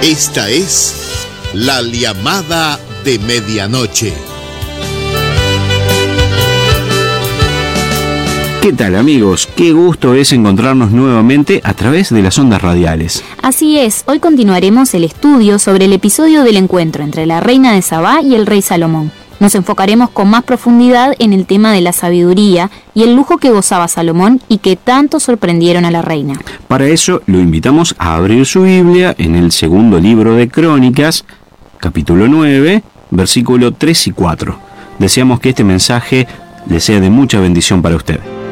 Esta es la llamada de medianoche. ¿Qué tal, amigos? Qué gusto es encontrarnos nuevamente a través de las ondas radiales. Así es, hoy continuaremos el estudio sobre el episodio del encuentro entre la reina de Sabá y el rey Salomón. Nos enfocaremos con más profundidad en el tema de la sabiduría y el lujo que gozaba Salomón y que tanto sorprendieron a la reina. Para eso lo invitamos a abrir su Biblia en el segundo libro de Crónicas, capítulo 9, versículo 3 y 4. Deseamos que este mensaje le sea de mucha bendición para usted.